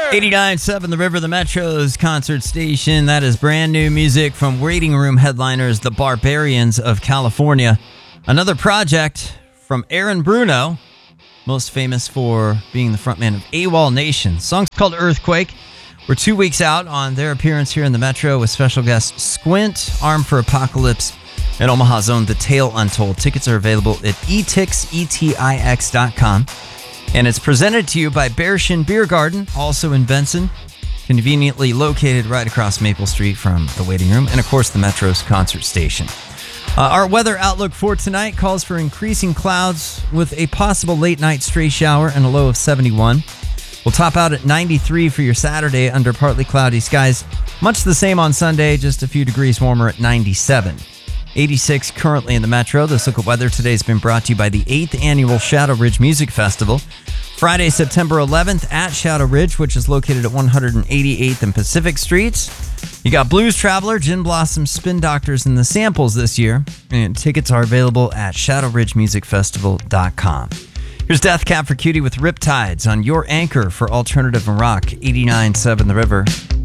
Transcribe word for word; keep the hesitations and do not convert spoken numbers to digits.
eighty-nine point seven The River, the Metro's concert station. That is brand new music from Waiting Room headliners, the Barbarians of California. Another project from Aaron Bruno, most famous for being the frontman of AWOL Nation. The song's called Earthquake. We're two weeks out on their appearance here in the Metro with special guest Squint, Armed for Apocalypse, and Omaha's own The Tale Untold. Tickets are available at etix, E T I X dot com. And it's presented to you by Bearshin Beer Garden, also in Benson, conveniently located right across Maple Street from the Waiting Room, and of course the Metro's concert station. Uh, our weather outlook for tonight calls for increasing clouds with a possible late night stray shower and a low of seventy-one. We'll top out at ninety-three for your Saturday under partly cloudy skies. Much the same on Sunday, just a few degrees warmer at ninety-seven. eighty-six currently in the Metro. This look at weather today has been brought to you by the eighth Annual Shadow Ridge Music Festival. Friday, September eleventh at Shadow Ridge, which is located at one eighty-eighth and Pacific Streets. You got Blues Traveler, Gin Blossom, Spin Doctors, and the Samples this year. And tickets are available at shadow ridge music festival dot com. Here's Death Cab for Cutie with Riptides on your anchor for alternative and rock, eighty-nine point seven The River.